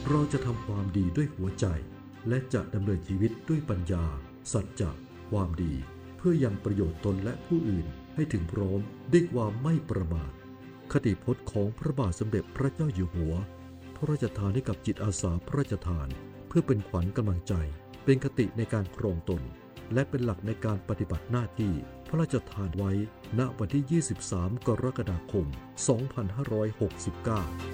เราจะทำความดีด้วยหัวใจและจะดำเนินชีวิตด้วยปัญญาสัจจะความดีเพื่อยังประโยชน์ตนและผู้อื่นให้ถึงพร้อมด้วยความไม่ประมาทคติพจน์ของพระบาทสมเด็จพระเจ้าอยู่หัวพระราชทานให้กับจิตอาสาพระราชทานเพื่อเป็นขวัญกำลังใจเป็นคติในการครองตนและเป็นหลักในการปฏิบัติหน้าที่พระราชทานไว้ณวันที่ 23 กรกฎาคม 2569